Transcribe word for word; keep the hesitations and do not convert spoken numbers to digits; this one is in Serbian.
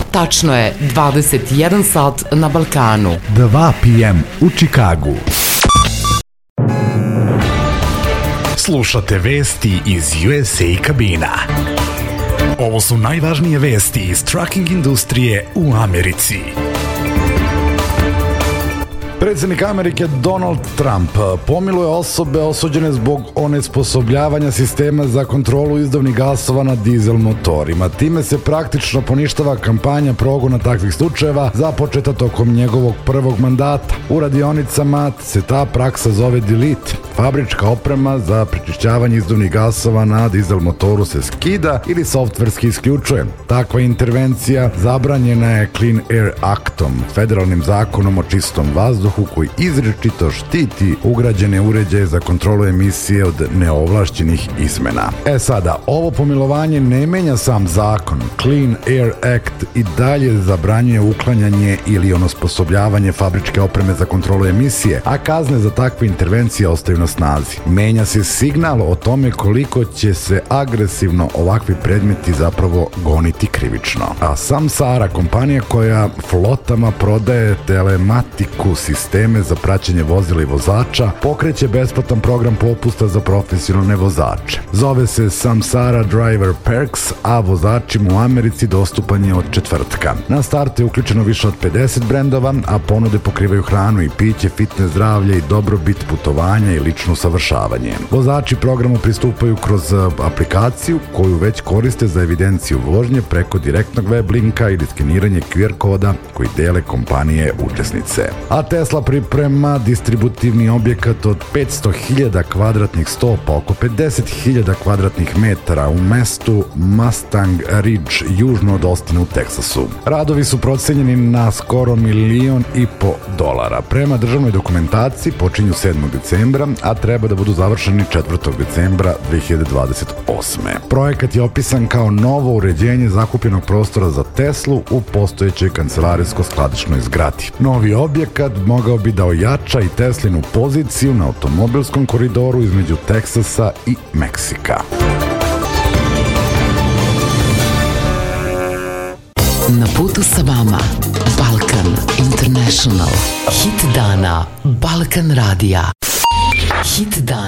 Tačno je dvadeset jedan sat na Balkanu. dva pe em u Čikagu. Slušate vesti iz U S A kabina. Ovo su najvažnije vesti iz trucking industrije u Americi. Predsjednik Amerike Donald Trump pomiluje osobe osuđene zbog onesposobljavanja sistema za kontrolu izduvnih gasova na dizel motorima. Time se praktično poništava kampanja progona takvih slučajeva započeta tokom njegovog prvog mandata. U radionicama se ta praksa zove delete. Fabrička oprema za prečišćavanje izduvnih gasova na dizel motoru se skida ili softverski isključuje. Takva intervencija zabranjena je Clean Air Actom, federalnim zakonom o čistom vazduhu koji izričito štiti ugrađene uređaje za kontrolu emisije od neovlašćenih izmena. E sada, ovo pomilovanje ne menja sam zakon. Clean Air Act i dalje zabranjuje uklanjanje ili onesposobljavanje fabričke opreme za kontrolu emisije, a kazne za takve intervencije ostaju na snazi. Menja se signal o tome koliko će se agresivno ovakvi predmeti zapravo goniti krivično. A Samsara, kompanija koja flotama prodaje telematiku sisteme za praćenje vozila i vozača, pokreće besplatan program popusta za profesionalne vozače. Zove se Samsara Driver Perks, a vozačima u Americi dostupan je od četvrtka. Na startu je uključeno više od pedeset brendova, a ponude pokrivaju hranu i piće, fitness, zdravlje i dobrobit, putovanja i lično usavršavanje. Vozači programu pristupaju kroz aplikaciju koju već koriste za evidenciju vožnje preko direktnog web linka ili skeniranje Q R koda koji dele kompanije učesnice. A Tesla priprema distributivni objekat od petsto hiljada kvadratnih stopa, oko pedeset hiljada kvadratnih metara u mestu Mustang Ridge, južno od Austina u Teksasu. Radovi su procenjeni na skoro milion i po dolara. Prema državnoj dokumentaciji počinju sedmog decembra, a treba da budu završeni četvrtog decembra dve hiljade dvadeset osme. Projekat je opisan kao novo uređenje zakupljenog prostora za Teslu u postojećoj kancelarijsko-skladišnoj zgradi. Novi objekat mogao bi da ojača i Teslinu poziciju na automobilskom koridoru između Teksasa i Meksika. Na putu sa vama Balkan International. Hit dana Balkan radija. Hit dana.